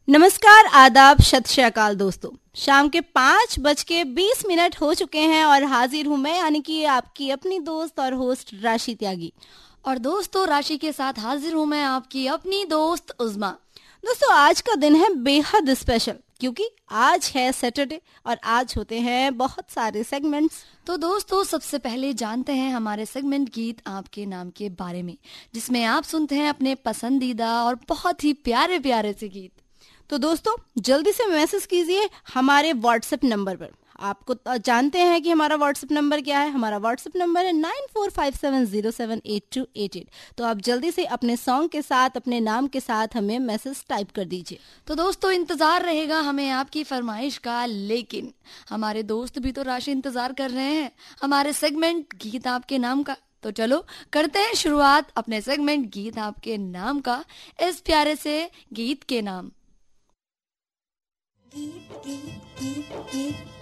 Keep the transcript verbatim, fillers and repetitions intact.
नमस्कार, आदाब, सत श्री अकाल दोस्तों। शाम के पाँच बज के बीस मिनट हो चुके हैं और हाजिर हूँ मैं, यानी कि आपकी अपनी दोस्त और होस्ट राशि त्यागी। और दोस्तों, राशि के साथ हाजिर हूँ मैं, आपकी अपनी दोस्त उज़मा। दोस्तों, आज का दिन है बेहद स्पेशल क्योंकि आज है सैटरडे और आज होते हैं बहुत सारे सेगमेंट्स। तो दोस्तों, सबसे पहले जानते हैं हमारे सेगमेंट गीत आपके नाम के बारे में, जिसमें आप सुनते हैं अपने पसंदीदा और बहुत ही प्यारे प्यारे से गीत। तो दोस्तों, जल्दी से मैसेज कीजिए हमारे व्हाट्सएप नंबर पर। आपको जानते हैं कि हमारा व्हाट्सएप नंबर क्या है। हमारा व्हाट्सएप नंबर है nine four five seven zero seven eight to eight eight. तो आप जल्दी से अपने सॉन्ग के साथ, अपने नाम के साथ हमें मैसेज टाइप कर दीजिए। तो दोस्तों, इंतजार रहेगा हमें आपकी फरमाइश का, लेकिन हमारे दोस्त भी तो राशि इंतजार कर रहे हैं हमारे सेगमेंट गीत आपके नाम का। तो चलो करते हैं शुरुआत अपने सेगमेंट गीत आपके नाम का, इस प्यारे से गीत के नाम। गीत गीत गीत गीत